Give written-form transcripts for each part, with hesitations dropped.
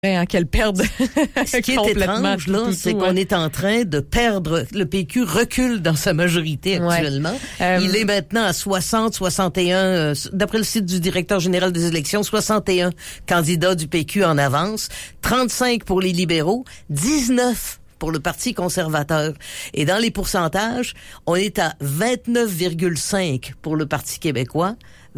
Qu'elle perde. Ce qui est étrange, là, c'est qu'on est en train de perdre. Le PQ recule dans sa majorité actuellement. Il est maintenant à 61, d'après le site du directeur général des élections, 61 candidats du PQ en avance, 35 pour les libéraux, 19 pour le Parti conservateur. Et dans les pourcentages, on est à 29,5 pour le Parti québécois,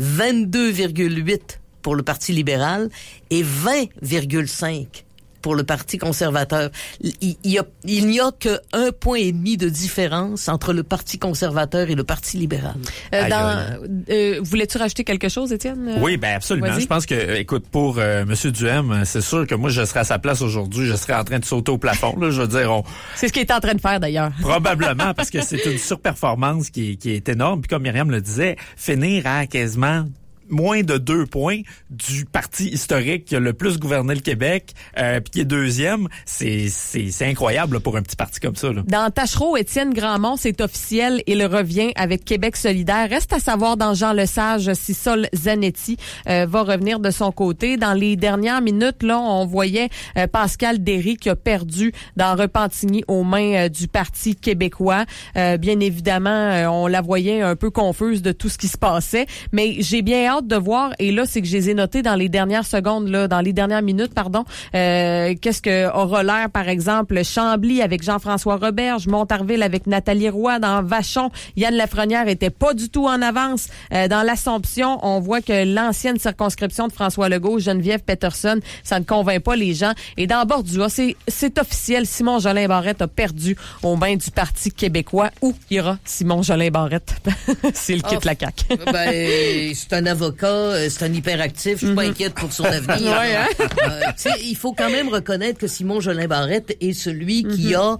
22,8 pour le Parti libéral et 20,5 pour le Parti conservateur. Il n'y a que 1,5 point de différence entre le Parti conservateur et le Parti libéral. Voulais-tu rajouter quelque chose, Étienne? Oui, ben absolument. Vas-y. Je pense que, écoute, pour Monsieur Duhem, c'est sûr que moi, je serais à sa place aujourd'hui, je serais en train de sauter au plafond. Là, je veux dire, C'est ce qu'il est en train de faire, d'ailleurs. Probablement, parce que c'est une surperformance qui est énorme. Puis comme Myriam le disait, finir à quasiment moins de 2 points du parti historique qui a le plus gouverné le Québec, puis qui est deuxième, c'est incroyable là, pour un petit parti comme ça. Là. Dans Tachereau, Étienne Grandmont, c'est officiel, il revient avec Québec solidaire. Reste à savoir dans Jean Lesage si Sol Zanetti va revenir de son côté. Dans les dernières minutes, là, on voyait Pascal Derry qui a perdu dans Repentigny aux mains du Parti québécois. Bien évidemment, on la voyait un peu confuse de tout ce qui se passait, mais j'ai bien hâte de voir, et là, c'est que je les ai notés dans les dernières secondes, là, dans les dernières minutes, pardon. Qu'est-ce que aura l'air, par exemple, Chambly avec Jean-François Roberge, Montarville avec Nathalie Roy, dans Vachon, Yann Lafrenière était pas du tout en avance. Dans l'Assomption, on voit que l'ancienne circonscription de François Legault, Geneviève Peterson, ça ne convainc pas les gens. Et dans Bordua, c'est officiel, Simon Jolin Barrette a perdu aux mains du Parti québécois. Où ira Simon Jolin Barrette s'il quitte la CAQ? C'est un avocat, c'est un hyperactif, je suis pas inquiète pour son avenir. Il faut quand même reconnaître que Simon Jolin Barrette est celui qui a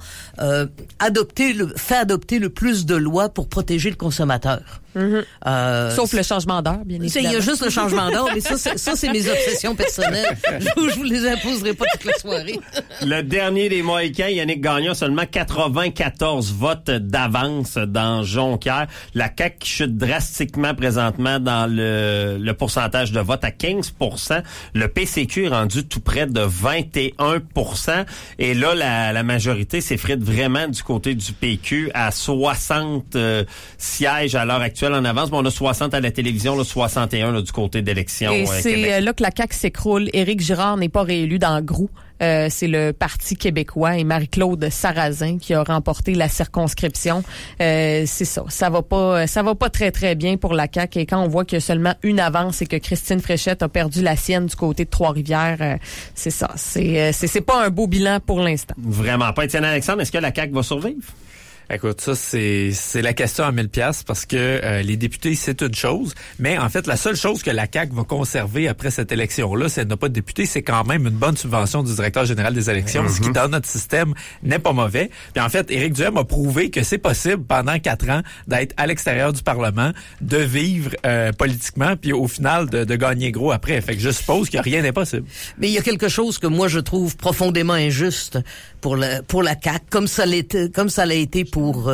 fait adopter le plus de lois pour protéger le consommateur. Sauf le changement d'heure, bien évidemment. Il y a juste le changement d'heure, mais ça c'est mes obsessions personnelles. Je vous les imposerai pas toute la soirée. Le dernier des Mohicans, Yannick Gagnon, seulement 94 votes d'avance dans Jonquière. La CAQ qui chute drastiquement présentement dans le pourcentage de vote à 15%. Le PCQ est rendu tout près de 21%. Et là, la majorité s'effrite vraiment du côté du PQ à 60 sièges à l'heure actuelle en avance. Mais on a 60 à la télévision, là, 61 là, du côté d'élection. Et c'est là que la CAQ s'écroule. Éric Girard n'est pas réélu dans Grou. C'est le Parti québécois et Marie-Claude Sarrazin qui a remporté la circonscription. C'est ça. Ça va pas très, très bien pour la CAQ. Et quand on voit qu'il y a seulement une avance et que Christine Fréchette a perdu la sienne du côté de Trois-Rivières, c'est ça. C'est pas un beau bilan pour l'instant. Vraiment pas. Étienne Alexandre, est-ce que la CAQ va survivre? Écoute, ça, c'est la question à 1000 piastres parce que les députés, c'est une chose. Mais en fait, la seule chose que la CAQ va conserver après cette élection-là, si elle n'a pas de députés, c'est quand même une bonne subvention du directeur général des élections, ce qui, dans notre système, n'est pas mauvais. Puis en fait, Éric Duhem a prouvé que c'est possible, pendant 4 ans, d'être à l'extérieur du Parlement, de vivre politiquement, puis au final, de gagner gros après. Fait que je suppose que rien n'est possible. Mais il y a quelque chose que moi, je trouve profondément injuste pour la CAQ, comme ça l'a été pour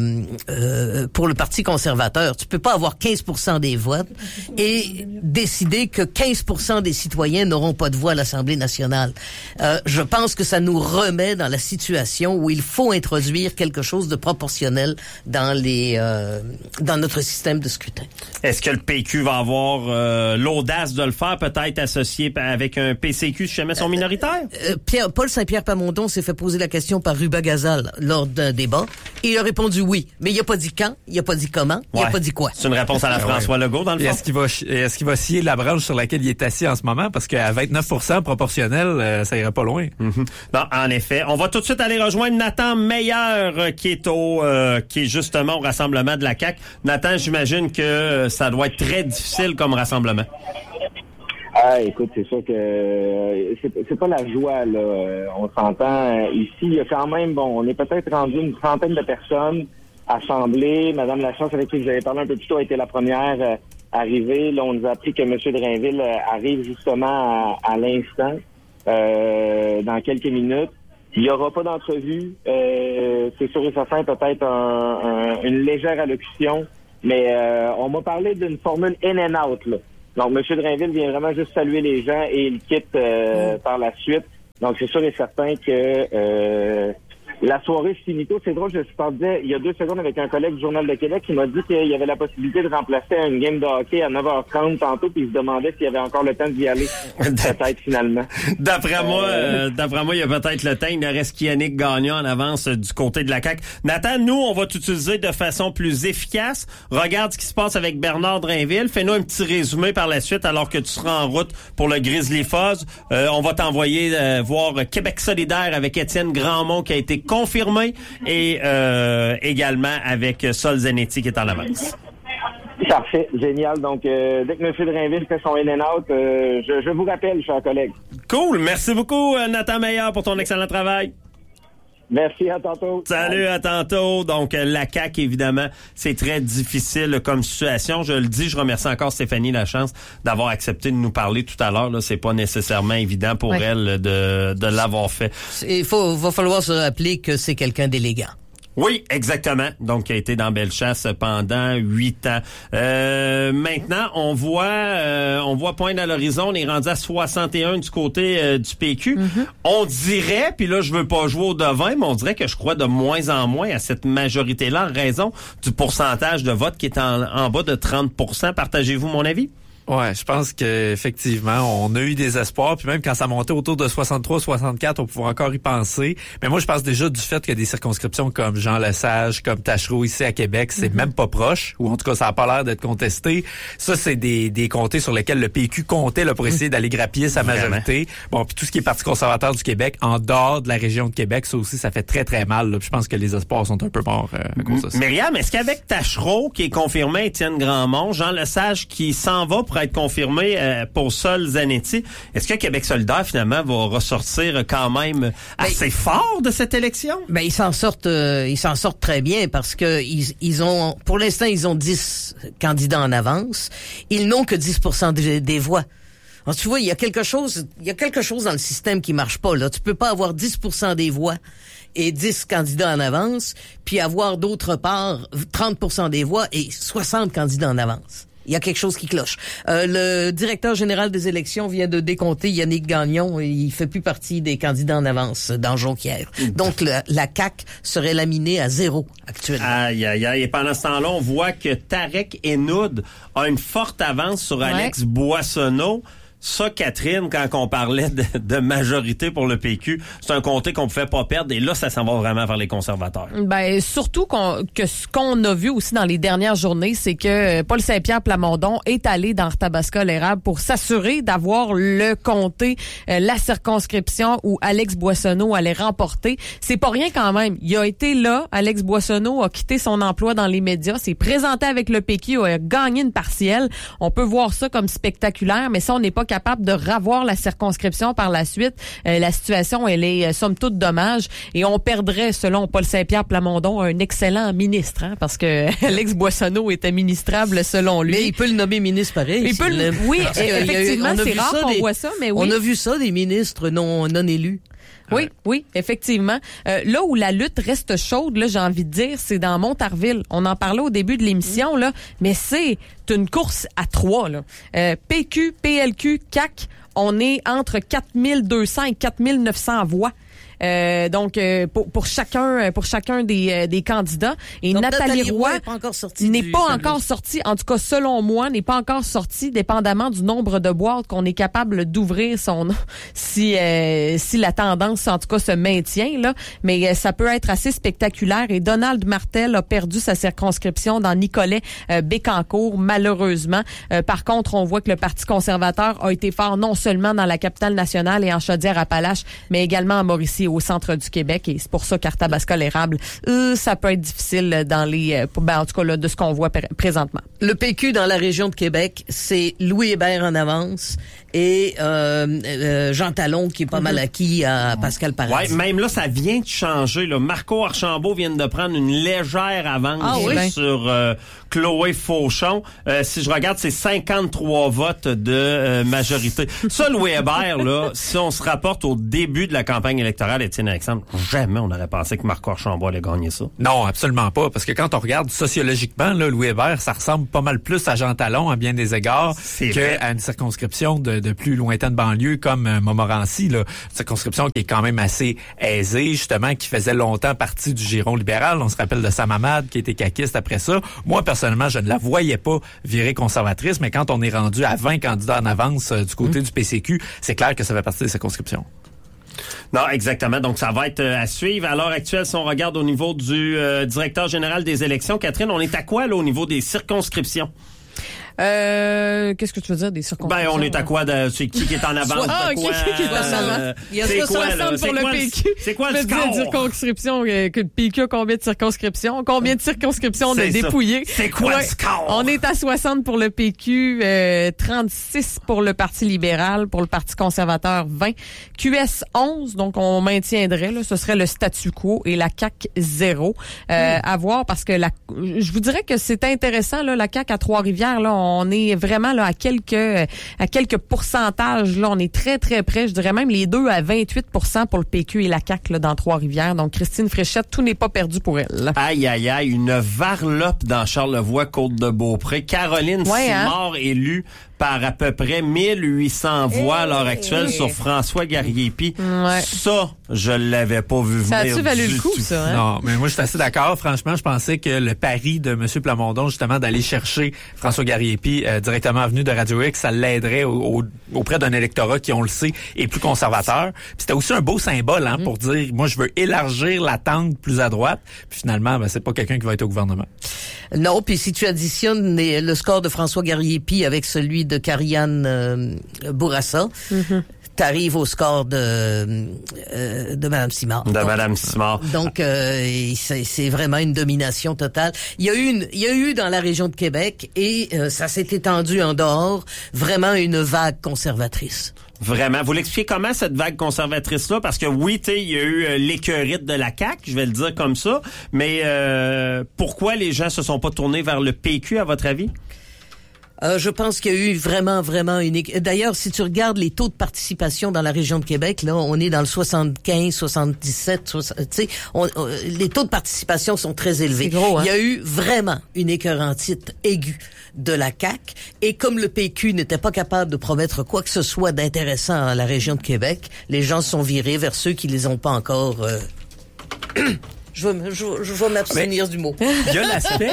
le Parti conservateur. Tu peux pas avoir 15% des votes et décider que 15% des citoyens n'auront pas de voix à l'Assemblée nationale. Je pense que ça nous remet dans la situation où il faut introduire quelque chose de proportionnel dans notre système de scrutin. Est-ce que le PQ va avoir l'audace de le faire, peut-être associé avec un PCQ si jamais ils sont minoritaires? Paul Saint-Pierre Plamondon s'est fait poser la question par Ruba Gazal lors d'un débat. Et il a répondu oui. Mais il a pas dit quand, il a pas dit comment, il a pas dit quoi. C'est une réponse à la François Legault, dans le fond. Est-ce qu'il va scier la branche sur laquelle il est assis en ce moment? Parce qu'à 29% proportionnel, ça irait pas loin. Non, en effet. On va tout de suite aller rejoindre Nathan Meilleur, qui est justement au rassemblement de la CAQ. Nathan, j'imagine que ça doit être très difficile comme rassemblement. Écoute, c'est sûr que c'est pas la joie, là. On s'entend. Ici, il y a quand même, on est peut-être rendu une trentaine de personnes assemblées. Madame Lachance, avec qui vous avez parlé un peu plus tôt, a été la première arrivée. Là, on nous a appris que M. Drainville arrive justement à l'instant, dans quelques minutes. Il n'y aura pas d'entrevue. C'est sûr et certain, peut-être une légère allocution. Mais on m'a parlé d'une formule in and out, là. Donc, M. Drainville vient vraiment juste saluer les gens et il quitte par la suite. Donc, c'est sûr et certain que la soirée finito, c'est drôle, je parlais il y a 2 secondes avec un collègue du Journal de Québec qui m'a dit qu'il y avait la possibilité de remplacer une game de hockey à 9h30 tantôt, puis il se demandait s'il y avait encore le temps d'y aller, peut-être finalement. D'après moi, il y a peut-être le temps. Il ne reste qu'Yannick Gagnon en avance du côté de la CAQ. Nathan, nous, on va t'utiliser de façon plus efficace. Regarde ce qui se passe avec Bernard Drainville. Fais-nous un petit résumé par la suite alors que tu seras en route pour le Grizzly Fuzz. On va t'envoyer voir Québec solidaire avec Étienne Grandmont qui a été confirmé et également avec Sol Zanetti qui est en avance. Parfait, génial. Donc, dès que M. Drainville fait son in and out, je vous rappelle, chers collègues. Cool. Merci beaucoup, Nathan Meilleur, pour ton excellent travail. Merci, à tantôt. Salut, à tantôt. Donc, la CAQ, évidemment, c'est très difficile comme situation. Je le dis, je remercie encore Stéphanie Lachance d'avoir accepté de nous parler tout à l'heure. Là, c'est pas nécessairement évident pour elle de l'avoir fait. Va falloir se rappeler que c'est quelqu'un d'élégant. Oui, exactement. Donc, qui a été dans Bellechasse pendant 8 ans. Maintenant, on voit pointe à l'horizon. On est rendu à 61 du côté du PQ. Mm-hmm. On dirait, puis là, je veux pas jouer au devin, mais on dirait que je crois de moins en moins à cette majorité-là en raison du pourcentage de vote qui est en bas de 30%. Partagez-vous mon avis? Ouais, je pense qu'effectivement, on a eu des espoirs, puis même quand ça montait autour de 63-64, on pouvait encore y penser. Mais moi, je pense déjà du fait que des circonscriptions comme Jean-Lesage, comme Tachereau ici à Québec, c'est même pas proche, ou en tout cas, ça a pas l'air d'être contesté. Ça, c'est des comtés sur lesquels le PQ comptait là, pour essayer d'aller grappiller sa majorité. Bon, puis tout ce qui est Parti conservateur du Québec, en dehors de la région de Québec, ça aussi, ça fait très, très mal. Là. Puis je pense que les espoirs sont un peu morts à cause de ça. Myriam, est-ce qu'avec Tachereau, qui est confirmé, Étienne Grandmont, Jean-Lesage qui s'en va pour être confirmé pour Sol Zanetti. Est-ce que Québec solidaire, finalement, va ressortir quand même assez fort de cette élection? Ben, ils s'en sortent très bien parce que ils ont, pour l'instant, ils ont 10 candidats en avance. Ils n'ont que 10% des voix. Alors, tu vois, il y a quelque chose dans le système qui marche pas, là. Tu peux pas avoir 10% des voix et 10 candidats en avance, puis avoir d'autre part 30% des voix et 60 candidats en avance. Il y a quelque chose qui cloche. Le directeur général des élections vient de décompter Yannick Gagnon et il fait plus partie des candidats en avance dans Jonquière. Donc, la CAQ serait laminée à 0 actuellement. Aïe, aïe, aïe. Et pendant ce temps-là, on voit que Tarek Henoud a une forte avance sur Alex Boissonneau. Ça, Catherine, quand on parlait de majorité pour le PQ, c'est un comté qu'on pouvait pas perdre. Et là, ça s'en va vraiment vers les conservateurs. Ben, surtout que ce qu'on a vu aussi dans les dernières journées, c'est que Paul Saint-Pierre Plamondon est allé dans Arthabasca-l'Érable pour s'assurer d'avoir le comté, la circonscription où Alex Boissonneau allait remporter. C'est pas rien quand même. Il a été là. Alex Boissonneau a quitté son emploi dans les médias, s'est présenté avec le PQ, a gagné une partielle. On peut voir ça comme spectaculaire, mais ça, on n'est pas capable de ravoir la circonscription par la suite. La situation, elle est somme toute dommage et on perdrait, selon Paul Saint-Pierre Plamondon, un excellent ministre, hein, parce que Alex Boissonneau était ministrable selon lui. Mais il peut le nommer ministre pareil. Oui, effectivement, c'est rare qu'on voit ça, mais oui. On a vu ça des ministres non élus. Oui, effectivement. Là où la lutte reste chaude, là, j'ai envie de dire, c'est dans Montarville. On en parlait au début de l'émission, là, mais c'est une course à 3, là. PQ, PLQ, CAQ, on est entre 4200 et 4900 voix. Donc pour chacun des candidats. Et donc, Nathalie Roy n'est pas encore sortie, en tout cas selon moi, n'est pas encore sortie, dépendamment du nombre de boîtes qu'on est capable d'ouvrir si la tendance en tout cas se maintient là. Mais ça peut être assez spectaculaire. Et Donald Martel a perdu sa circonscription dans Nicolet-Bécancour, malheureusement. Par contre, on voit que le Parti conservateur a été fort non seulement dans la capitale nationale et en Chaudière-Appalaches, mais également à Mauricie, au centre du Québec, et c'est pour ça qu'Arthabasca-l'Érable, ça peut être difficile dans en tout cas là, de ce qu'on voit présentement. Le PQ dans la région de Québec, c'est Louis Hébert en avance et Jean Talon qui est pas mal acquis à Pascal Paradis. Ouais, même là, ça vient de changer. Là. Marco Archambault vient de prendre une légère avance sur Chloé Fauchon. Si je regarde, c'est 53 votes de majorité. Ça, Louis Hébert, là, si on se rapporte au début de la campagne électorale, libéral, Étienne Alexandre, jamais on aurait pensé que Marc Archambault allait gagner ça. Non, absolument pas. Parce que quand on regarde sociologiquement, là, Louis Hébert, ça ressemble pas mal plus à Jean Talon à bien des égards qu'à une circonscription de plus lointaine banlieue comme Montmorency. Là. Une circonscription qui est quand même assez aisée, justement, qui faisait longtemps partie du giron libéral. On se rappelle de Sam Hamad, qui était caquiste après ça. Moi, personnellement, je ne la voyais pas virer conservatrice, mais quand on est rendu à 20 candidats en avance du côté du PCQ, c'est clair que ça fait partie des circonscriptions. Non, exactement. Donc, ça va être à suivre. À l'heure actuelle, si on regarde au niveau du directeur général des élections, Catherine, on est à quoi, là, au niveau des circonscriptions? Qu'est-ce que tu veux dire des circonscriptions? Ben, on est à quoi c'est qui est en avance? Qui est en avance? Il y a 60 pour le PQ. C'est quoi le score? Circonscription, que le PQ a combien de circonscriptions? Combien de circonscriptions on a dépouillées? C'est quoi le score? On est à 60 pour le PQ, 36 pour le Parti libéral, pour le Parti conservateur 20, QS 11, donc on maintiendrait, là, ce serait le statu quo, et la CAQ 0. À voir, parce que je vous dirais que c'est intéressant, là, la CAQ à Trois-Rivières, là, on est vraiment là à quelques pourcentages. Là, on est très, très près. Je dirais même les deux à 28% pour le PQ et la CAQ là, dans Trois-Rivières. Donc, Christine Fréchette, tout n'est pas perdu pour elle. Aïe, aïe, aïe. Une varlope dans Charlevoix, Côte-de-Beaupré. Caroline Simard élue par à peu près 1800 voix à l'heure actuelle sur François Garriépi. Ça, je l'avais pas vu venir. Ça a-tu valu le coup, ça? Hein? Non, mais moi, je suis assez d'accord. Franchement, je pensais que le pari de M. Plamondon, justement, d'aller chercher François Garriépi directement venu de Radio X, ça l'aiderait auprès d'un électorat qui, on le sait, est plus conservateur. Puis c'était aussi un beau symbole pour dire, moi, je veux élargir la tente plus à droite. Puis finalement, c'est pas quelqu'un qui va être au gouvernement. Non, puis si tu additionnes le score de François Garriépi avec celui de Karianne Bourassa, t'arrives au score de Mme Simard. Mme Simard. Donc, c'est vraiment une domination totale. Il y a eu dans la région de Québec, et ça s'est étendu en dehors, vraiment une vague conservatrice. Vraiment. Vous l'expliquez comment, cette vague conservatrice-là? Parce que oui, tu sais, il y a eu l'écœurite de la CAQ, je vais le dire comme ça, mais pourquoi les gens se sont pas tournés vers le PQ, à votre avis? Je pense qu'il y a eu vraiment une... D'ailleurs, si tu regardes les taux de participation dans la région de Québec, là, on est dans le 75, 77, tu sais, les taux de participation sont très élevés. C'est gros, hein? Il y a eu vraiment une écœurantite aiguë de la CAQ, et comme le PQ n'était pas capable de promettre quoi que ce soit d'intéressant à la région de Québec, les gens se sont virés vers ceux qui les ont pas encore... Je vais m'abstenir du mot. Il y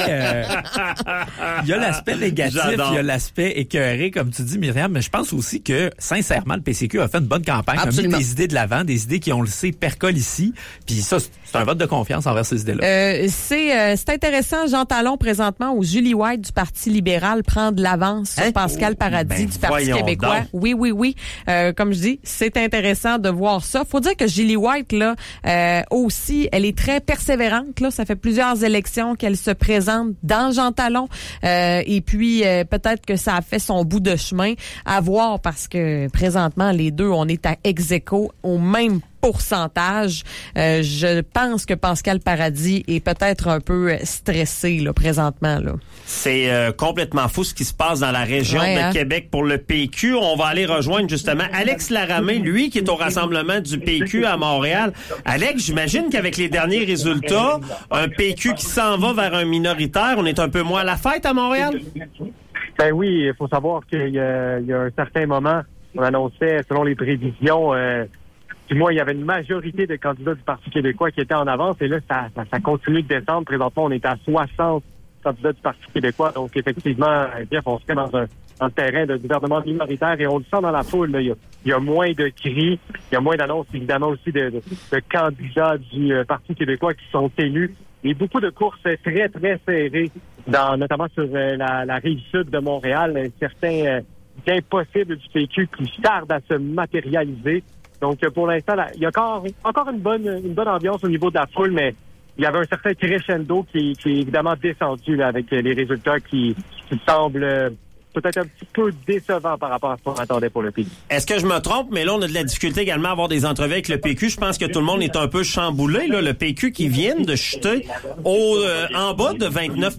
a l'aspect négatif, J'adore. il y a l'aspect écœuré, comme tu dis, Myriam, mais je pense aussi que, sincèrement, le PCQ a fait une bonne campagne, Absolument. a mis des idées de l'avant, des idées qui, on le sait, percolent ici, puis ça, c'est un vote de confiance envers ces idées-là. C'est intéressant, Jean Talon, présentement, où Julie White du Parti libéral prend de l'avance sur Pascal Paradis du Parti québécois. Donc. Oui. Comme je dis, c'est intéressant de voir ça. Faut dire que Julie White, là, aussi, elle est très persévérante, là. Ça fait plusieurs élections qu'elle se présente dans Jean Talon. Et puis, peut-être que ça a fait son bout de chemin à voir, parce que présentement, les deux, on est à ex-aequo au même pourcentage. Je pense que Pascal Paradis est peut-être un peu stressé là, présentement. Là. C'est complètement fou ce qui se passe dans la région de Québec pour le PQ. On va aller rejoindre justement Alex Laramé, lui qui est au rassemblement du PQ à Montréal. Alex, j'imagine qu'avec les derniers résultats, un PQ qui s'en va vers un minoritaire, on est un peu moins à la fête à Montréal? Ben oui, il faut savoir qu'il y a un certain moment, on annonçait, selon les prévisions, du moins, il y avait une majorité de candidats du Parti québécois qui étaient en avance, et là, ça continue de descendre. Présentement, on est à 60 candidats du Parti québécois. Donc, effectivement, on serait dans un terrain de gouvernement minoritaire, et on le sent dans la foule. Là. Il y a moins de cris, il y a moins d'annonces, évidemment, aussi de candidats du Parti québécois qui sont élus. Et beaucoup de courses très, très serrées, notamment sur la rive sud de Montréal. Certains gains possibles du PQ qui tardent à se matérialiser. Donc, pour l'instant, il y a encore une bonne ambiance au niveau de la foule, mais il y avait un certain crescendo qui est évidemment descendu là, avec les résultats qui semblent peut-être un petit peu décevant par rapport à ce qu'on attendait pour le PQ. Est-ce que je me trompe? Mais là, on a de la difficulté également à avoir des entrevues avec le PQ. Je pense que tout le monde est un peu chamboulé, là. Le PQ qui vient de chuter en bas de 29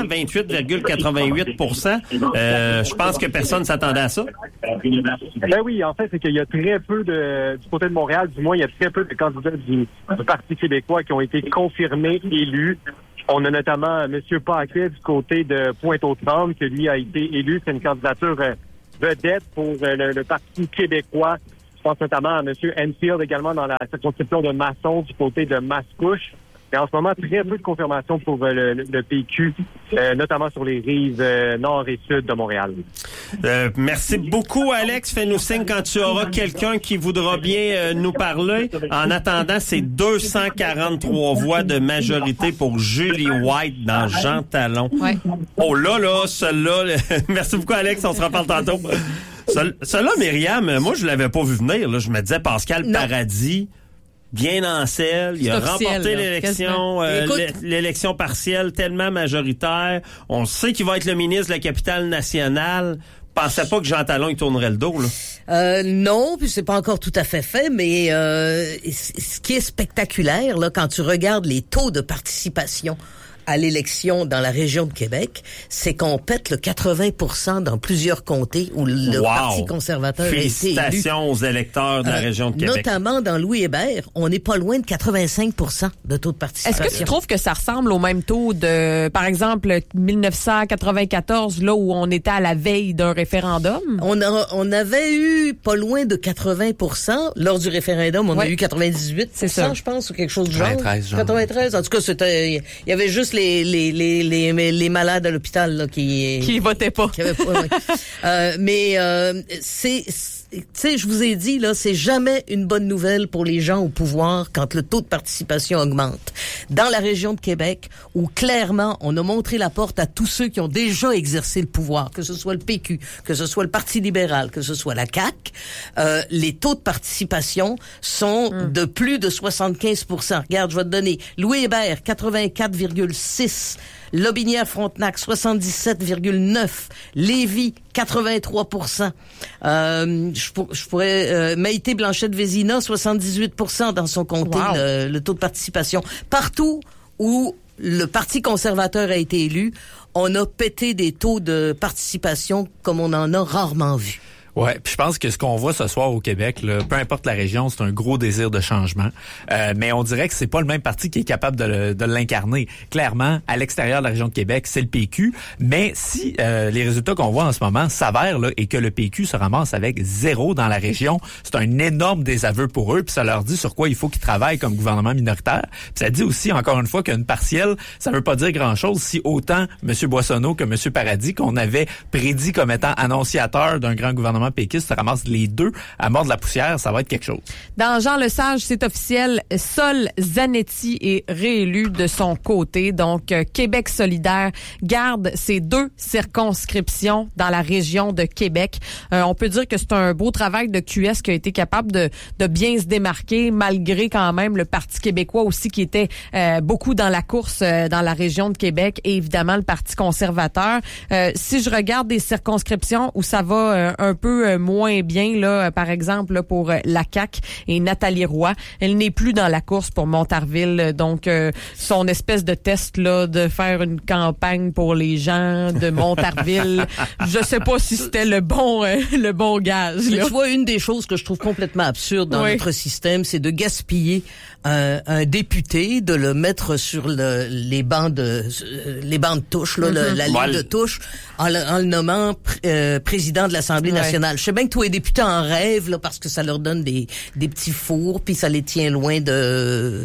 28,88 je pense que personne s'attendait à ça. Ben oui, en fait, c'est qu'il y a très peu du côté de Montréal, du moins, il y a très peu de candidats du Parti québécois qui ont été confirmés, élus. On a notamment M. Paquet du côté de Pointe-aux-Trembles, qui lui a été élu. C'est une candidature vedette pour le Parti québécois. Je pense notamment à M. Enfield également dans la circonscription de Masson du côté de Mascouche. Et en ce moment, très peu de confirmation pour le PQ, notamment sur les rives nord et sud de Montréal. Merci beaucoup, Alex. Fais-nous signe quand tu auras quelqu'un qui voudra bien nous parler. En attendant, c'est 243 voix de majorité pour Julie White dans Jean Talon. Ouais. Oh là, celle-là. Merci beaucoup, Alex. On se reparle tantôt. Celle-là, Myriam, moi, je l'avais pas vu venir. Là. Je me disais, Pascal Paradis... bien en selle, il a remporté l'élection partielle tellement majoritaire. On sait qu'il va être le ministre de la capitale nationale. Pensais pas que Jean Talon il tournerait le dos, là. Non, puis c'est pas encore tout à fait fait, mais ce qui est spectaculaire, là, quand tu regardes les taux de participation à l'élection dans la région de Québec, c'est qu'on pète le 80% dans plusieurs comtés où le Parti conservateur a été élu. Félicitations aux électeurs de la région de Québec. Notamment dans Louis-Hébert, on n'est pas loin de 85% de taux de participation. Est-ce que tu trouves que ça ressemble au même taux de, par exemple, 1994, là où on était à la veille d'un référendum? On avait eu pas loin de 80%. Lors du référendum, on a eu 98%, c'est ça, je pense, ou quelque chose du genre. 93. En tout cas, il y avait juste les malades à l'hôpital là, qui votaient pas. Qui avaient pas mais tu sais, je vous ai dit là, c'est jamais une bonne nouvelle pour les gens au pouvoir quand le taux de participation augmente. Dans la région de Québec, où clairement on a montré la porte à tous ceux qui ont déjà exercé le pouvoir, que ce soit le PQ, que ce soit le Parti libéral, que ce soit la CAQ, les taux de participation sont de plus de 75%. Regarde, je vais te donner Louis-Hébert 84,6%. Lobinière-Frontenac, 77,9. Lévis, 83%. Je pourrais... Maïté Blanchette-Vézina, 78% dans son comté, le taux de participation. Partout où le Parti conservateur a été élu, on a pété des taux de participation comme on en a rarement vu. Ouais, puis je pense que ce qu'on voit ce soir au Québec, là, peu importe la région, c'est un gros désir de changement. Mais on dirait que c'est pas le même parti qui est capable de l'incarner. Clairement, à l'extérieur de la région de Québec, c'est le PQ. Mais si les résultats qu'on voit en ce moment s'avèrent là, et que le PQ se ramasse avec 0 dans la région, c'est un énorme désaveu pour eux. Puis ça leur dit sur quoi il faut qu'ils travaillent comme gouvernement minoritaire. Puis ça dit aussi, encore une fois, qu'une partielle, ça veut pas dire grand-chose si autant M. Boissonneau que M. Paradis, qu'on avait prédit comme étant annonciateur d'un grand gouvernement péquiste, se ramassent les deux à mort de la poussière, ça va être quelque chose. Dans Jean Lesage, c'est officiel, Sol Zanetti est réélu de son côté. Donc, Québec solidaire garde ses 2 circonscriptions dans la région de Québec. On peut dire que c'est un beau travail de QS qui a été capable de bien se démarquer, malgré quand même le Parti québécois aussi qui était beaucoup dans la course dans la région de Québec et évidemment le Parti conservateur. Si je regarde des circonscriptions où ça va un peu moins bien, là, par exemple là, pour la CAQ et Nathalie Roy, elle n'est plus dans la course pour Montarville. Donc, son espèce de test là de faire une campagne pour les gens de Montarville, je sais pas si c'était le bon gage. Là. Tu vois, une des choses que je trouve complètement absurde dans notre système, c'est de gaspiller un député, de le mettre sur les bancs de touche, là, la ligne de touche, en le nommant président de l'Assemblée nationale. Je sais bien que tous les députés en rêvent là, parce que ça leur donne des petits fours, puis ça les tient loin de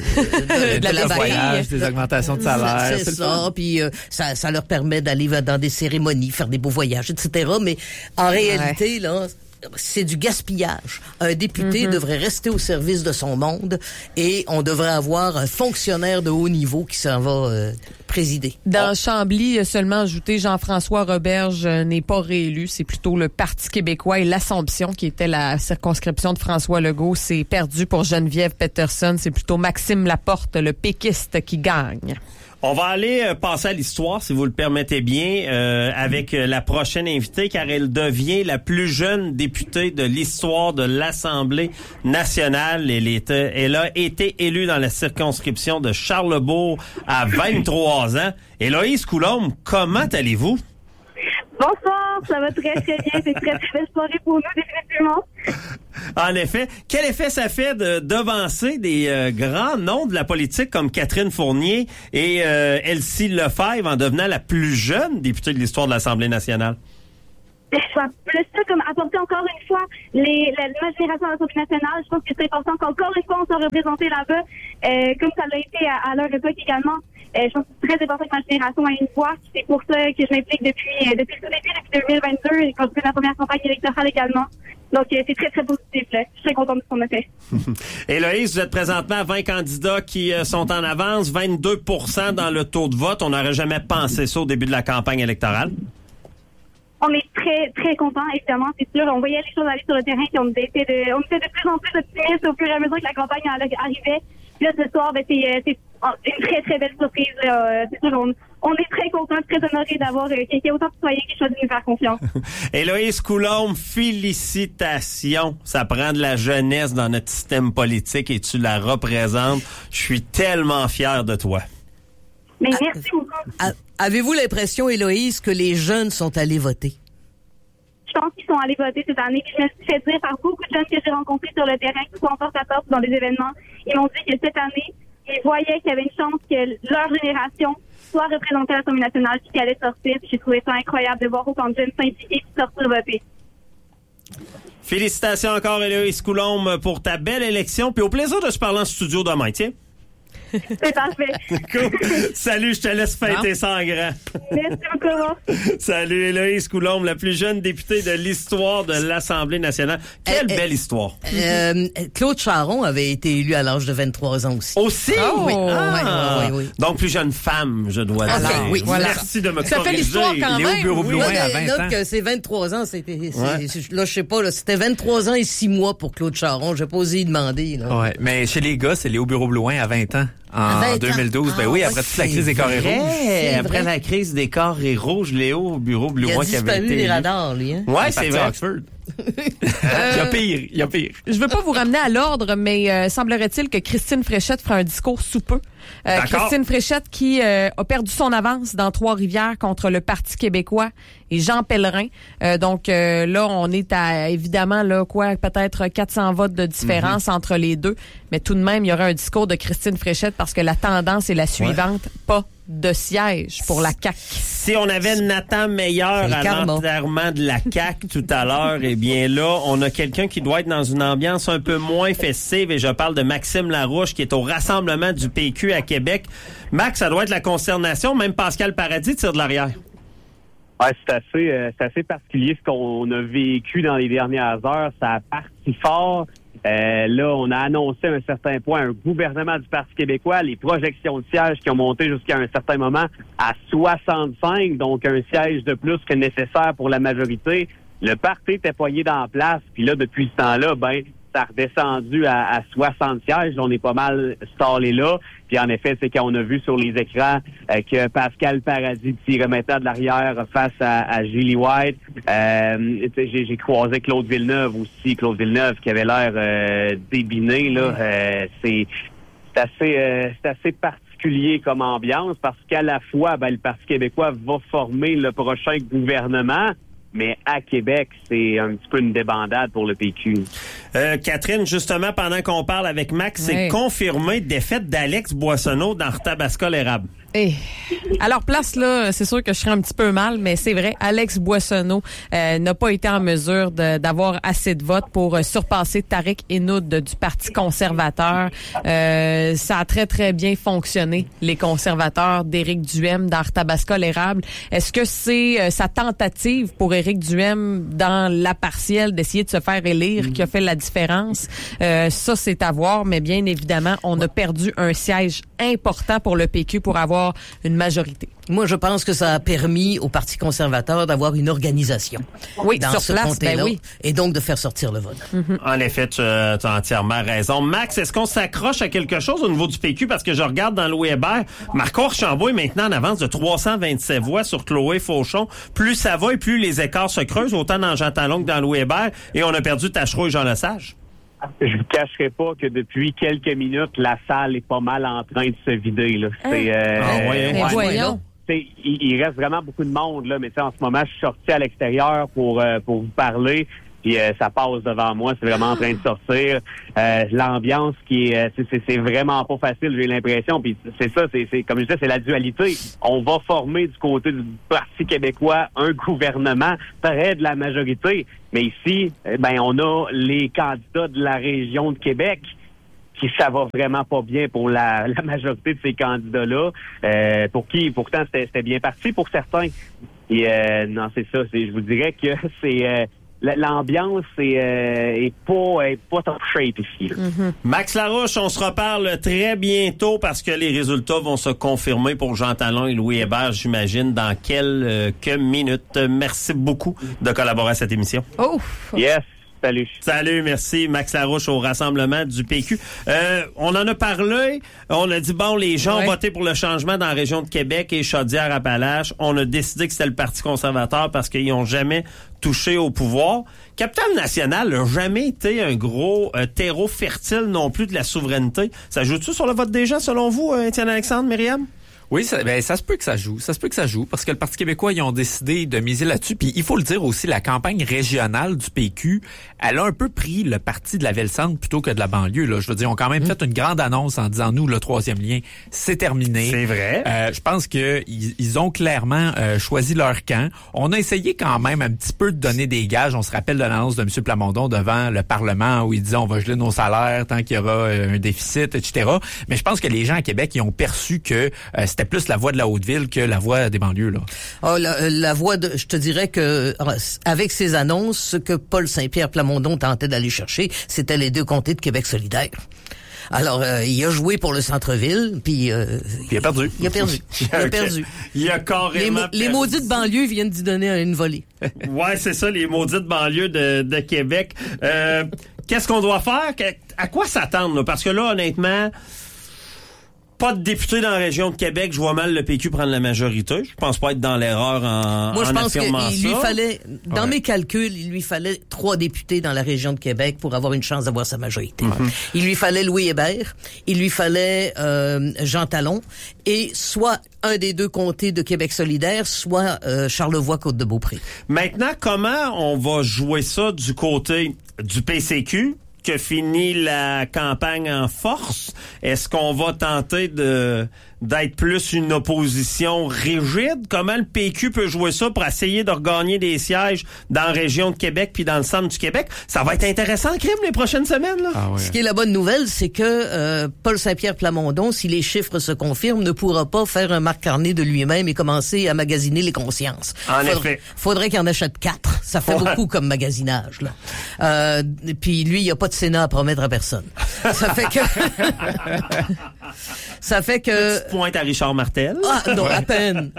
la voyage, des augmentations de salaire. C'est ça, puis ça leur permet d'aller dans des cérémonies, faire des beaux voyages, etc. Mais en réalité, là, c'est du gaspillage. Un député devrait rester au service de son monde et on devrait avoir un fonctionnaire de haut niveau qui s'en va présider. Dans Chambly, seulement ajouté, Jean-François Roberge n'est pas réélu. C'est plutôt le Parti québécois et l'Assomption qui était la circonscription de François Legault. C'est perdu pour Geneviève Peterson. C'est plutôt Maxime Laporte, le péquiste, qui gagne. On va aller passer à l'histoire, si vous le permettez bien, avec la prochaine invitée, car elle devient la plus jeune députée de l'histoire de l'Assemblée nationale. Elle a été élue dans la circonscription de Charlesbourg à 23 ans. Héloïse Coulombe, comment allez-vous? Bonsoir, ça va très très bien. C'est très très belle soirée pour nous, définitivement. En effet, quel effet ça fait de devancer des grands noms de la politique comme Catherine Fournier et Elsie Lefebvre en devenant la plus jeune députée de l'histoire de l'Assemblée nationale? Je vois plus ça comme apporter encore une fois la génération à l'Assemblée nationale. Je pense que c'est important qu'encore une fois on soit représenté là-bas, comme ça l'a été à leur époque également. Je pense que c'est très important que ma génération ait une voix. C'est pour ça que je m'implique depuis le tout début, depuis 2022, et quand je fais ma première campagne électorale également. Donc, c'est très, très positif. Là. Je suis très contente de ce qu'on a fait. Héloïse, vous êtes présentement à 20 candidats qui sont en avance, 22% dans le taux de vote. On n'aurait jamais pensé ça au début de la campagne électorale. On est très, très contents, évidemment, c'est sûr. On voyait les choses aller sur le terrain, puis on était de plus en plus optimistes au fur et à mesure que la campagne arrivait. Puis là, ce soir, c'est une très, très belle surprise. C'est sûr, on est très contents, très honorés d'avoir quelqu'un autant de citoyens qui choisit de nous faire confiance. Héloïse Coulombe, félicitations. Ça prend de la jeunesse dans notre système politique et tu la représentes. Je suis tellement fier de toi. Mais merci beaucoup. Avez-vous l'impression, Héloïse, que les jeunes sont allés voter? Je pense qu'ils sont allés voter cette année. Puis je me suis fait dire par beaucoup de jeunes que j'ai rencontrés sur le terrain, qui sont en porte-à-porte dans les événements. Ils m'ont dit que cette année, ils voyaient qu'il y avait une chance que leur génération soit représentée à l'Assemblée nationale puis qu'elle allait sortir. Puis j'ai trouvé ça incroyable de voir autant de jeunes s'impliquer et sortir voter. Félicitations encore, Héloïse Coulombe, pour ta belle élection. Puis au plaisir de se parler en studio demain, tiens. C'est parfait. Cool. Salut, je te laisse fêter ça en grand. Merci beaucoup. Salut, Héloïse Coulombe, la plus jeune députée de l'histoire de l'Assemblée nationale. Quelle belle histoire. Claude Charron avait été élu à l'âge de 23 ans aussi. Aussi? Oh, oui. oui. Donc, plus jeune femme, je dois dire. Oui, voilà. Merci de me corriger. Ça fait l'histoire quand même. Léo Bureau-Blouin à 20 ans. Note que c'est 23 ans, là, je sais pas, là, c'était 23 ans et 6 mois pour Claude Charron. J'ai pas osé y demander, là. Ouais, mais chez les gars, c'est Léo Bureau-Blouin à 20 ans. En 2012, ben oui, après toute la crise des carrés rouges. Après la crise des carrés rouges, Léo Bureau-Blouin qui avait été... Il a disparu des radars, lui, hein? Ouais, c'est vrai. Oxford. Il y a pire. Je veux pas vous ramener à l'ordre, mais semblerait-il que Christine Fréchette fera un discours sous peu. Christine Fréchette qui a perdu son avance dans Trois-Rivières contre le Parti québécois et Jean Pellerin. Donc là, on est à évidemment là peut-être 400 votes de différence entre les deux, mais tout de même, il y aura un discours de Christine Fréchette parce que la tendance est la suivante, pas de siège pour la CAQ. Si on avait Nathan Meilleur à l'enterrement de la CAQ tout à l'heure, eh bien là, on a quelqu'un qui doit être dans une ambiance un peu moins festive et je parle de Maxime Larouche qui est au rassemblement du PQ à Québec. Max, ça doit être la consternation, même Pascal Paradis tire de l'arrière. Ouais, c'est assez particulier ce qu'on a vécu dans les dernières heures. Ça a parti fort. Là, on a annoncé à un certain point un gouvernement du Parti québécois, les projections de sièges qui ont monté jusqu'à un certain moment à 65, donc un siège de plus que nécessaire pour la majorité. Le parti était poigné dans la place, puis là, depuis ce temps-là, ça a redescendu à 60 sièges. On est pas mal stallé là. Puis en effet, c'est quand on a vu sur les écrans que Pascal Paradis tirait maintenant de l'arrière face à Julie White. J'ai croisé Claude Villeneuve aussi. Claude Villeneuve qui avait l'air débiné, là. C'est assez particulier comme ambiance parce qu'à la fois, le Parti québécois va former le prochain gouvernement. Mais à Québec, c'est un petit peu une débandade pour le PQ. Catherine, justement, pendant qu'on parle avec Max, c'est confirmé défaite d'Alex Boissonneau dans Arthabasca-l'Érable. Alors, place là, c'est sûr que je serais un petit peu mal, mais c'est vrai, Alex Boissonneau n'a pas été en mesure d'avoir assez de votes pour surpasser Tariq Henoud du Parti conservateur. Ça a très, très bien fonctionné, les conservateurs d'Éric Duhem d'Arthabasca-l'Érable. Est-ce que c'est sa tentative pour Éric Duhem dans la partielle d'essayer de se faire élire qui a fait la différence? Ça, c'est à voir, mais bien évidemment, on a perdu un siège important pour le PQ pour avoir avoir une majorité. Moi, je pense que ça a permis au Parti conservateur d'avoir une organisation. Oui, dans sur ce place, comté-là, oui. Et donc de faire sortir le vote. En effet, tu as entièrement raison. Max, est-ce qu'on s'accroche à quelque chose au niveau du PQ? Parce que je regarde dans Louis Hébert, Marco Archambault est maintenant en avance de 327 voix sur Chloé Fauchon. Plus ça va et plus les écarts se creusent, autant dans Jean Talon que dans Louis Hébert. Et on a perdu Tachereau et Jean Lesage. Je vous cacherai pas que depuis quelques minutes, la salle est pas mal en train de se vider. Là. Voyons. Il reste vraiment beaucoup de monde, là, mais en ce moment, je suis sorti à l'extérieur pour vous parler. Puis ça passe devant moi, c'est vraiment en train de sortir. L'ambiance qui est, c'est vraiment pas facile, j'ai l'impression. Puis c'est ça, c'est comme je disais, c'est la dualité. On va former du côté du Parti québécois un gouvernement près de la majorité, mais ici, on a les candidats de la région de Québec qui ça va vraiment pas bien pour la majorité de ces candidats-là, pour qui pourtant c'était bien parti pour certains. Et non, c'est ça. Je vous dirais que c'est l'ambiance est pas top shape ici. Max Larouche, on se reparle très bientôt parce que les résultats vont se confirmer pour Jean Talon et Louis Hébert, j'imagine, dans quelques minutes. Merci beaucoup de collaborer à cette émission. Oh! Yes! Salut. Salut, merci. Max Larouche au rassemblement du PQ. On en a parlé. On a dit, les gens ont voté pour le changement dans la région de Québec et Chaudière-Appalaches. On a décidé que c'était le Parti conservateur parce qu'ils n'ont jamais touché au pouvoir. Capital national n'a jamais été un gros terreau fertile non plus de la souveraineté. Ça joue-tu sur le vote des gens, selon vous, Étienne Alexandre, Myriam? Oui, ça se peut que ça joue. Ça se peut que ça joue parce que le Parti québécois, ils ont décidé de miser là-dessus. Puis il faut le dire aussi, la campagne régionale du PQ, elle a un peu pris le parti de la Ville-Centre plutôt que de la banlieue. Là. Je veux dire, ils ont quand même fait une grande annonce en disant, nous, le troisième lien, c'est terminé. C'est vrai. Je pense que ils ont clairement choisi leur camp. On a essayé quand même un petit peu de donner des gages. On se rappelle de l'annonce de M. Plamondon devant le Parlement où il disait, on va geler nos salaires tant qu'il y aura un déficit, etc. Mais je pense que les gens à Québec, ils ont perçu que c'était plus la voix de la Haute-Ville que la voix des banlieues, là. La voix je te dirais que, avec ces annonces, ce que Paul Saint-Pierre Plamondon tentait d'aller chercher, c'était les deux comtés de Québec solidaire. Alors, il a joué pour le centre-ville, puis il a perdu. Il a perdu. Il a carrément les maudites banlieues viennent d'y donner une volée. Ouais, c'est ça, les maudites banlieues de Québec. Qu'est-ce qu'on doit faire? À quoi s'attendre, là? Parce que là, honnêtement, pas de député dans la région de Québec, je vois mal le PQ prendre la majorité. Je pense pas être dans l'erreur Moi, je pense qu'il lui fallait, dans mes calculs, il lui fallait 3 députés dans la région de Québec pour avoir une chance d'avoir sa majorité. Il lui fallait Louis Hébert, il lui fallait Jean Talon, et soit un des deux comtés de Québec solidaire, soit Charlevoix-Côte-de-Beaupré. Maintenant, comment on va jouer ça du côté du PCQ? Que finit la campagne en force? Est-ce qu'on va tenter d'être plus une opposition rigide? Comment le PQ peut jouer ça pour essayer de regagner des sièges dans la région de Québec puis dans le centre du Québec? Ça va être intéressant, Crime, les prochaines semaines, là. Ah ouais. Ce qui est la bonne nouvelle, c'est que Paul Saint-Pierre Plamondon, si les chiffres se confirment, ne pourra pas faire un Marc Carné de lui-même et commencer à magasiner les consciences. Faudrait qu'il en achète 4. Ça fait beaucoup comme magasinage, là. Puis lui, il n'y a pas de Sénat à promettre à personne. Ça fait que Petite pointe à Richard Martel. Ah non, à peine.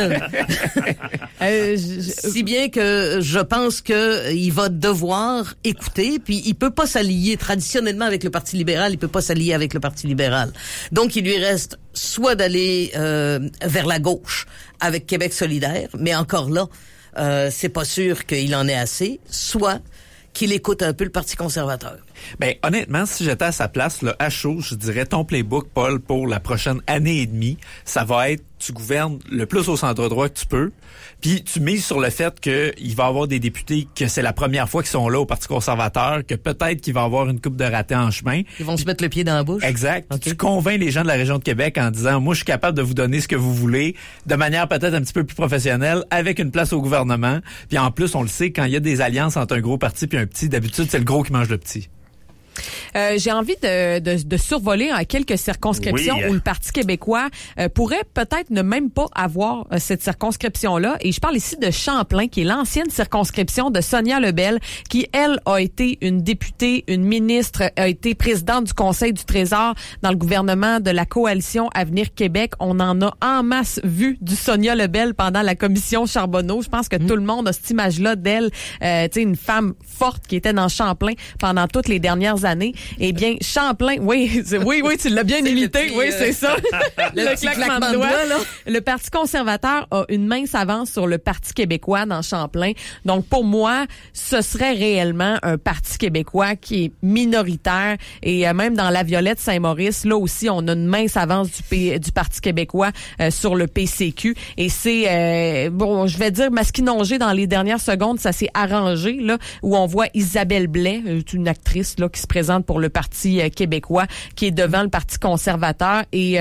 Si bien que je pense que il va devoir écouter, puis il peut pas s'allier traditionnellement avec le Parti libéral, il peut pas s'allier avec le Parti libéral. Donc il lui reste soit d'aller vers la gauche avec Québec solidaire, mais encore là, c'est pas sûr qu'il en ait assez, soit qu'il écoute un peu le Parti conservateur. Ben, honnêtement, si j'étais à sa place, là, à chaud, je dirais ton playbook, Paul, pour la prochaine année et demie, ça va être, tu gouvernes le plus au centre droit que tu peux, puis tu mises sur le fait qu'il va y avoir des députés que c'est la première fois qu'ils sont là au Parti conservateur, que peut-être qu'il va y avoir une coupe de ratés en chemin. Ils vont se mettre le pied dans la bouche. Exact. Okay. Tu convaincs les gens de la région de Québec en disant, moi, je suis capable de vous donner ce que vous voulez, de manière peut-être un petit peu plus professionnelle, avec une place au gouvernement. Puis en plus, on le sait, quand il y a des alliances entre un gros parti puis un petit, d'habitude, c'est le gros qui mange le petit. J'ai envie de survoler quelques circonscriptions où le Parti québécois pourrait peut-être ne même pas avoir cette circonscription-là. Et je parle ici de Champlain, qui est l'ancienne circonscription de Sonia Lebel, qui, elle, a été une députée, une ministre, a été présidente du Conseil du Trésor dans le gouvernement de la Coalition Avenir Québec. On en a en masse vu du Sonia Lebel pendant la commission Charbonneau. Je pense que tout le monde a cette image-là d'elle, une femme forte qui était dans Champlain pendant toutes les dernières années. Eh bien, Champlain, oui, tu l'as bien imité, oui, c'est ça. le claquement de doigts, là. Le Parti conservateur a une mince avance sur le Parti québécois dans Champlain. Donc, pour moi, ce serait réellement un Parti québécois qui est minoritaire. Et même dans la Violette Saint-Maurice, là aussi, on a une mince avance du Parti québécois sur le PCQ. Et c'est, je vais dire masquinongé dans les dernières secondes, ça s'est arrangé, là, où on voit Isabelle Blais, une actrice, là, qui se présente pour le Parti québécois, qui est devant le Parti conservateur, et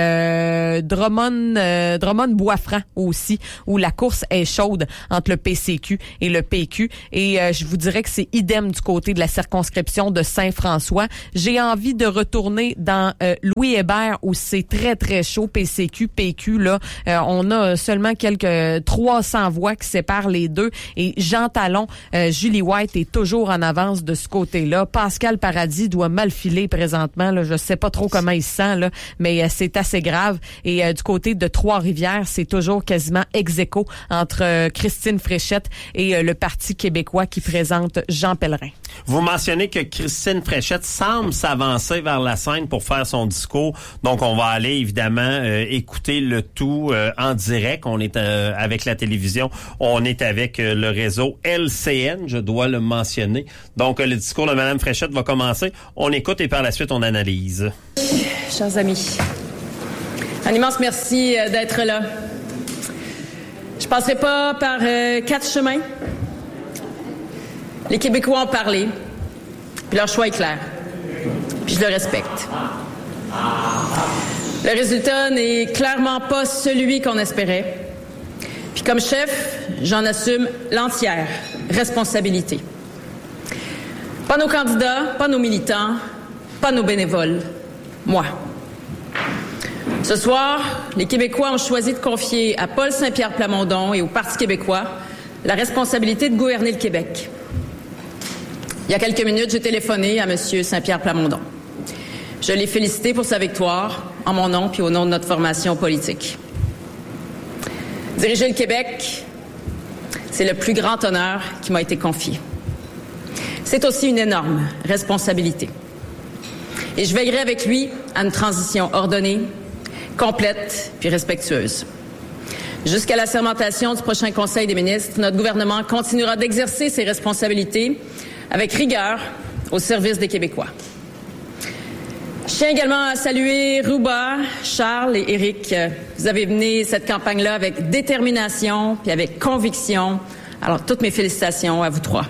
Drummond Boisfranc aussi, où la course est chaude entre le PCQ et le PQ. Et je vous dirais que c'est idem du côté de la circonscription de Saint-François. J'ai envie de retourner dans Louis Hébert, où c'est très, très chaud, PCQ, PQ, là. On a seulement quelques 300 voix qui séparent les deux. Et Jean Talon, Julie White est toujours en avance de ce côté-là. Pascal Paradis doit mal filer présentement, là. Je sais pas trop comment il se sent, là, mais c'est assez grave. Et du côté de Trois-Rivières, c'est toujours quasiment ex-aequo entre Christine Fréchette et le Parti québécois qui présente Jean Pellerin. Vous mentionnez que Christine Fréchette semble s'avancer vers la scène pour faire son discours. Donc, on va aller évidemment écouter le tout en direct. On est avec la télévision. On est avec le réseau LCN, je dois le mentionner. Donc, le discours de Mme Fréchette va commencer. On écoute et par la suite, on analyse. Chers amis, un immense merci d'être là. Je passerai pas par 4 chemins. Les Québécois ont parlé, puis leur choix est clair, puis je le respecte. Le résultat n'est clairement pas celui qu'on espérait. Puis comme chef, j'en assume l'entière responsabilité. Pas nos candidats, pas nos militants, pas nos bénévoles. Moi. Ce soir, les Québécois ont choisi de confier à Paul Saint-Pierre Plamondon et au Parti québécois la responsabilité de gouverner le Québec. Il y a quelques minutes, j'ai téléphoné à M. Saint-Pierre Plamondon. Je l'ai félicité pour sa victoire, en mon nom puis au nom de notre formation politique. Diriger le Québec, c'est le plus grand honneur qui m'a été confié. C'est aussi une énorme responsabilité. Et je veillerai avec lui à une transition ordonnée, complète puis respectueuse. Jusqu'à la sermentation du prochain Conseil des ministres, notre gouvernement continuera d'exercer ses responsabilités avec rigueur au service des Québécois. Je tiens également à saluer Rouba, Charles et Éric. Vous avez mené cette campagne-là avec détermination puis avec conviction. Alors, toutes mes félicitations à vous trois.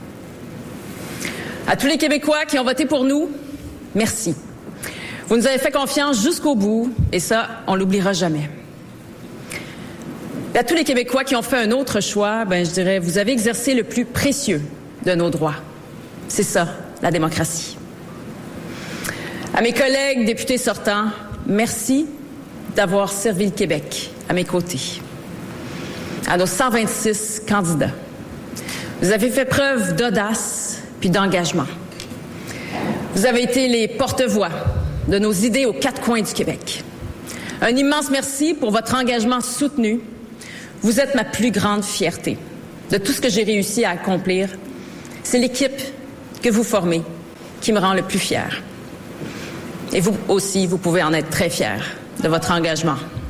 À tous les Québécois qui ont voté pour nous, merci. Vous nous avez fait confiance jusqu'au bout et ça, on l'oubliera jamais. Et à tous les Québécois qui ont fait un autre choix, je dirais, vous avez exercé le plus précieux de nos droits. C'est ça, la démocratie. À mes collègues députés sortants, merci d'avoir servi le Québec à mes côtés. À nos 126 candidats, vous avez fait preuve d'audace puis d'engagement. Vous avez été les porte-voix de nos idées aux 4 coins du Québec. Un immense merci pour votre engagement soutenu. Vous êtes ma plus grande fierté. De tout ce que j'ai réussi à accomplir, c'est l'équipe que vous formez qui me rend le plus fier. Et vous aussi, vous pouvez en être très fiers de votre engagement.